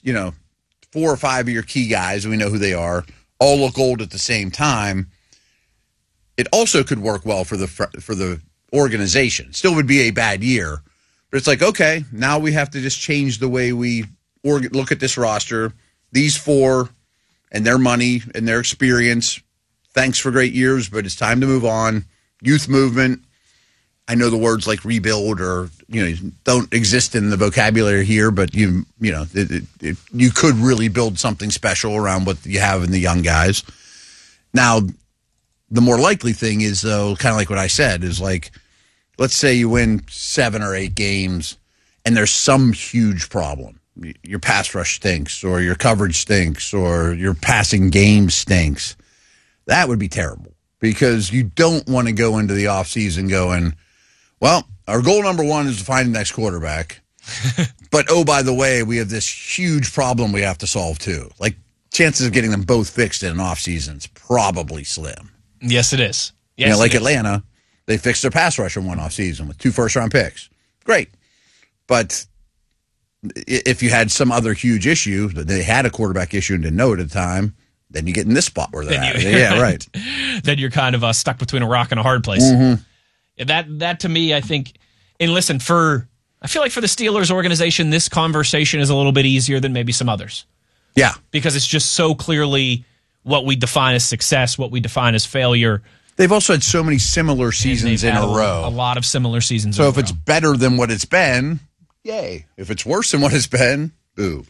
4 or 5 of your key guys, we know who they are, all look old at the same time, it also could work well for the organization. Still would be a bad year, but it's like, okay, now we have to just change the way we look at this roster. These 4 and their money and their experience, thanks for great years, but it's time to move on. Youth movement. I know the words like rebuild or don't exist in the vocabulary here, but you could really build something special around what you have in the young guys. Now, the more likely thing is, though, kind of like what I said, is like, let's say you win 7 or 8 games and there's some huge problem. Your pass rush stinks, or your coverage stinks, or your passing game stinks. That would be terrible, because you don't want to go into the offseason going, well, our goal number 1 is to find the next quarterback. But, oh, by the way, we have this huge problem we have to solve, too. Like, chances of getting them both fixed in an offseason is probably slim. Yes, it is. Yes, like Atlanta, they fixed their pass rush in one offseason with 2 first-round picks. Great. But if you had some other huge issue, that they had a quarterback issue and didn't know it at the time, then you get in this spot where they're at. Yeah, right. Then you're kind of stuck between a rock and a hard place. Mm-hmm. That to me, I think, and listen, I feel like for the Steelers organization, this conversation is a little bit easier than maybe some others. Yeah. Because it's just so clearly what we define as success, what we define as failure. They've also had so many similar seasons in a row. A lot of similar seasons So if it's better than what it's been, yay. If it's worse than what it's been, boo.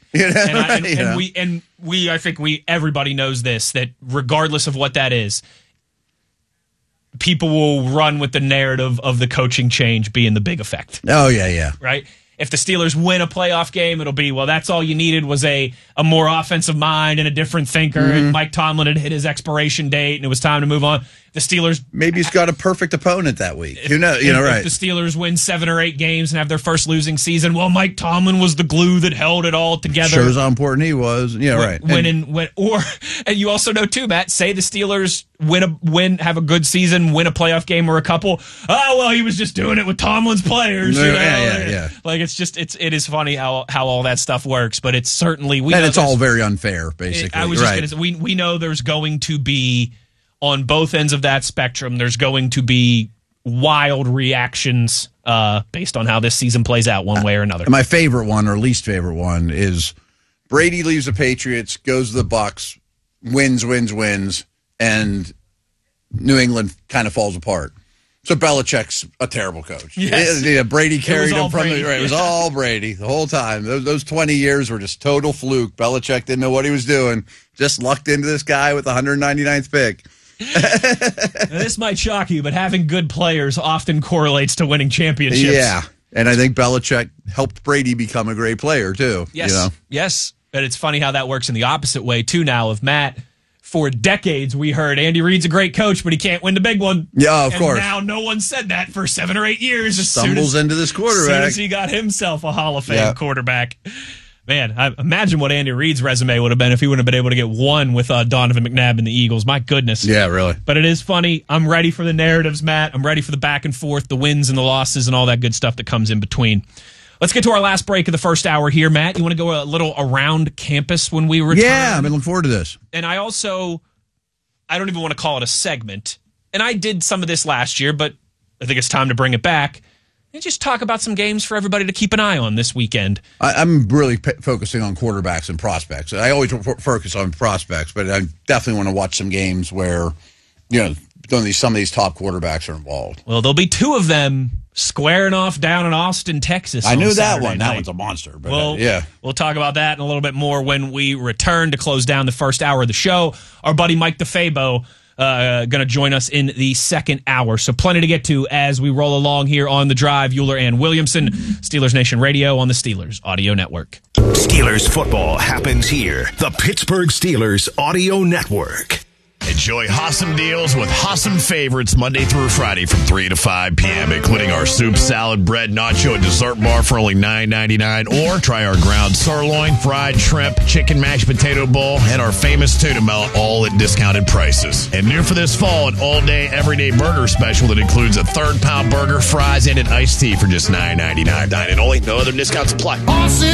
I think everybody knows this, that regardless of what that is, people will run with the narrative of the coaching change being the big effect. Oh, yeah. Right? If the Steelers win a playoff game, it'll be, well, that's all you needed was a more offensive mind and a different thinker, and Mike Tomlin had hit his expiration date, and it was time to move on. The Steelers... Maybe he's got a perfect opponent that week. Right. If the Steelers win 7 or 8 games and have their first losing season, well, Mike Tomlin was the glue that held it all together. Shows how important he was. Yeah, right. And you also know, too, Matt, say the Steelers have a good season, win a playoff game or a couple. Oh, well, he was just doing it with Tomlin's players. Yeah. Like, it is funny how all that stuff works, but it's certainly... it's all very unfair, basically. I was just going to say, we know there's going to be... On both ends of that spectrum, there's going to be wild reactions based on how this season plays out one way or another. My favorite one, or least favorite one, is Brady leaves the Patriots, goes to the Bucs, wins, and New England kind of falls apart. So Belichick's a terrible coach. Yes. Brady carried him from Brady. It was all Brady the whole time. Those 20 years were just total fluke. Belichick didn't know what he was doing. Just lucked into this guy with the 199th pick. This might shock you, but having good players often correlates to winning championships. Yeah, and I think Belichick helped Brady become a great player, too. Yes, yes. But it's funny how that works in the opposite way, too, now. Of Matt, for decades, we heard Andy Reid's a great coach, but he can't win the big one. Yeah, of course. Now no one said that for 7 or 8 years. Stumbles into this quarterback. As soon as he got himself a Hall of Fame quarterback. Man, I imagine what Andy Reid's resume would have been if he wouldn't have been able to get one with Donovan McNabb and the Eagles. My goodness. Yeah, really. But it is funny. I'm ready for the narratives, Matt. I'm ready for the back and forth, the wins and the losses, and all that good stuff that comes in between. Let's get to our last break of the first hour here, Matt. You want to go a little around campus when we return? Yeah, I've been looking forward to this. And I don't even want to call it a segment. And I did some of this last year, but I think it's time to bring it back. And just talk about some games for everybody to keep an eye on this weekend. I'm really focusing on quarterbacks and prospects. I always focus on prospects, but I definitely want to watch some games where, some of these top quarterbacks are involved. Well, there'll be 2 of them squaring off down in Austin, Texas. I knew that Saturday one. night. That one's a monster. But we'll talk about that and a little bit more when we return to close down the first hour of the show. Our buddy Mike DeFabo going to join us in the second hour. So plenty to get to as we roll along here on The Drive. Euler and Williamson, Steelers Nation Radio on the Steelers Audio Network. Steelers football happens here. The Pittsburgh Steelers Audio Network. Enjoy awesome deals with awesome favorites Monday through Friday from 3 to 5 p.m., including our soup, salad, bread, nacho, and dessert bar for only $9.99. Or try our ground sirloin, fried shrimp, chicken mashed potato bowl, and our famous tuna melt, all at discounted prices. And new for this fall, an all-day, everyday burger special that includes a 3rd-pound burger, fries, and an iced tea for just $9.99. Dine and only, no other discounts apply.